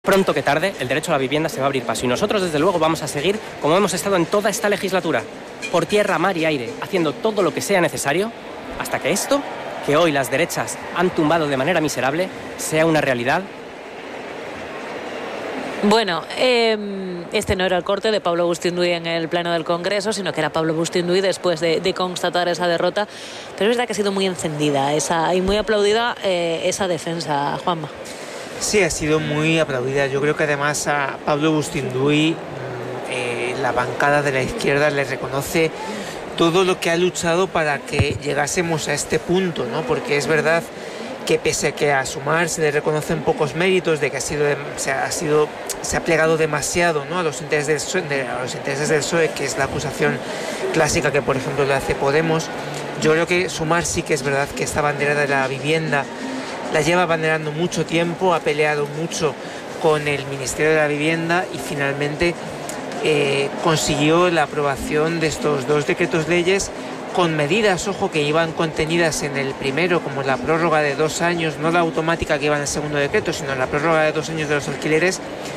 Pronto que tarde, el derecho a la vivienda se va a abrir paso y nosotros, desde luego, vamos a seguir como hemos estado en toda esta legislatura, por tierra, mar y aire, haciendo todo lo que sea necesario hasta que esto, que hoy las derechas han tumbado de manera miserable, sea una realidad. Bueno, este no era el corte de Pablo Bustinduy en el Pleno del Congreso, sino que era Pablo Bustinduy después de constatar esa derrota. Pero es verdad que ha sido muy encendida y muy aplaudida esa defensa, Juanma. Sí, ha sido muy aplaudida. Yo creo que además a Pablo Bustinduy la bancada de la izquierda le reconoce todo lo que ha luchado para que llegásemos a este punto, ¿no? Porque es verdad que pese a que a Sumar se le reconocen pocos méritos, de que se ha plegado demasiado, ¿no?, a los intereses del PSOE, que es la acusación clásica que, por ejemplo, le hace Podemos. Yo creo que Sumar sí que es verdad que esta bandera de la vivienda la lleva abanderando mucho tiempo, ha peleado mucho con el Ministerio de la Vivienda y finalmente consiguió la aprobación de estos dos decretos leyes con medidas, ojo, que iban contenidas en el primero, como la prórroga de 2 años, no la automática que iba en el segundo decreto, sino la prórroga de 2 años de los alquileres,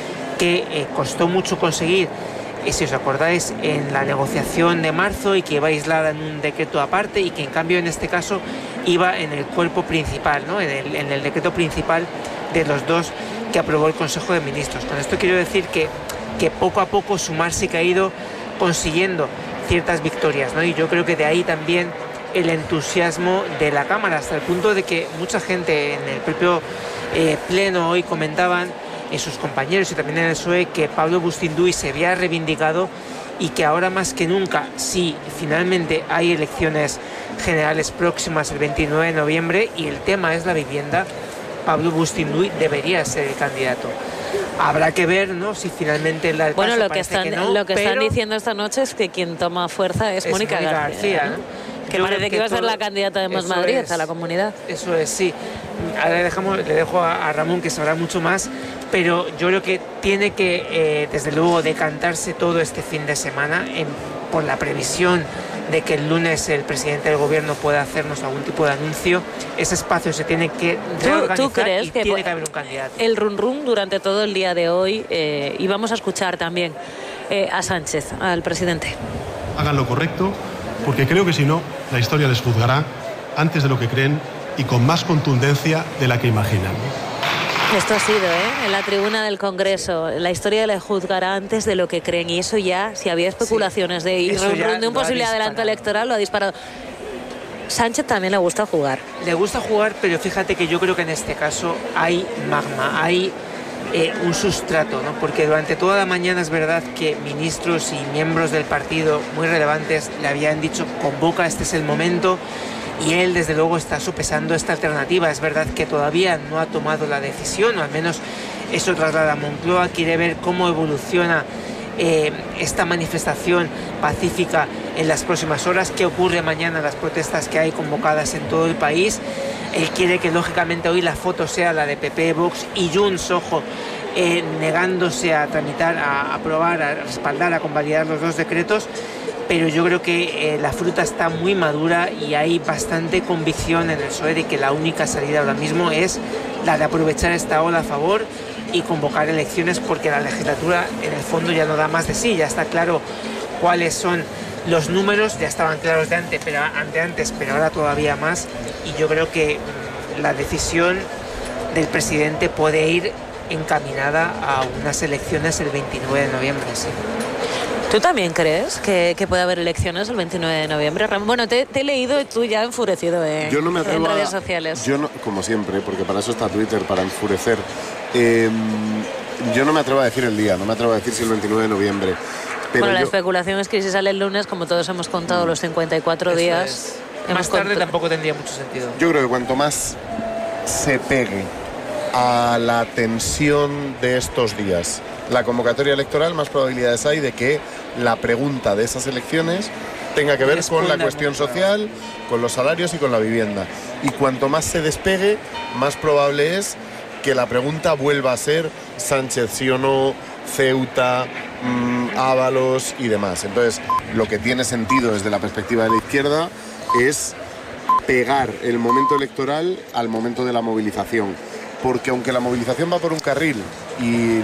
que costó mucho conseguir, si os acordáis, en la negociación de marzo, y que iba aislada en un decreto aparte, y que en cambio en este caso iba en el cuerpo principal, ¿no?, en el decreto principal de los dos que aprobó el Consejo de Ministros. Con esto quiero decir que poco a poco Sumar sí que ha ido consiguiendo ciertas victorias, ¿no? Y yo creo que de ahí también el entusiasmo de la Cámara, hasta el punto de que mucha gente en el propio Pleno hoy comentaban, sus compañeros y también en el PSOE, que Pablo Bustinduy se había reivindicado y que ahora más que nunca, si finalmente hay elecciones generales próximas el 29 de noviembre y el tema es la vivienda, Pablo Bustinduy debería ser el candidato. Habrá que ver, ¿no?, si finalmente el paso. Bueno, lo que están diciendo esta noche es que quien toma fuerza es Mónica García, ¿no? Que parece que iba a ser la candidata de Más Madrid a la comunidad. Eso es, sí. Ahora le dejo a Ramón, que sabrá mucho más, pero yo creo que tiene que, desde luego, decantarse todo este fin de semana por la previsión de que el lunes el presidente del gobierno pueda hacernos algún tipo de anuncio. Ese espacio se tiene que reorganizar. ¿Tú crees y que tiene que haber un candidato? El run durante todo el día de hoy, y vamos a escuchar también a Sánchez, al presidente. Hagan lo correcto, porque creo que si no, la historia les juzgará antes de lo que creen y con más contundencia de la que imaginan. Esto ha sido, en la tribuna del Congreso. La historia le juzgará antes de lo que creen. Y eso ya, si había especulaciones de un posible adelanto electoral, lo ha disparado. Sánchez también le gusta jugar. Le gusta jugar, pero fíjate que yo creo que en este caso hay magma, hay un sustrato, ¿no? Porque durante toda la mañana es verdad que ministros y miembros del partido muy relevantes le habían dicho: convoca, este es el momento. Y él, desde luego, está sopesando esta alternativa. Es verdad que todavía no ha tomado la decisión, o al menos eso traslada a Moncloa. Quiere ver cómo evoluciona esta manifestación pacífica en las próximas horas, qué ocurre mañana en las protestas que hay convocadas en todo el país. Él quiere que, lógicamente, hoy la foto sea la de PP, Vox y Junts, ojo, negándose a tramitar, a aprobar, a respaldar, a convalidar los dos decretos. Pero yo creo que la fruta está muy madura y hay bastante convicción en el PSOE de que la única salida ahora mismo es la de aprovechar esta ola a favor y convocar elecciones, porque la legislatura en el fondo ya no da más de sí. Ya está claro cuáles son los números, ya estaban claros de antes, pero ahora todavía más. Y yo creo que la decisión del presidente puede ir encaminada a unas elecciones el 29 de noviembre, sí. ¿Tú también crees que puede haber elecciones el 29 de noviembre? Bueno, te he leído y tú ya enfurecido en redes sociales. Yo no, como siempre, porque para eso está Twitter, para enfurecer. Yo no me atrevo a decir el día, no me atrevo a decir si el 29 de noviembre. Pero la especulación es que si sale el lunes, como todos hemos contado los 54 días... Más tarde tampoco tendría mucho sentido. Yo creo que cuanto más se pegue a la tensión de estos días la convocatoria electoral, más probabilidades hay de que la pregunta de esas elecciones tenga que ver con la cuestión social, con los salarios y con la vivienda. Y cuanto más se despegue, más probable es que la pregunta vuelva a ser Sánchez sí o no, Ceuta, Ábalos y demás. Entonces, lo que tiene sentido desde la perspectiva de la izquierda es pegar el momento electoral al momento de la movilización. Porque aunque la movilización va por un carril y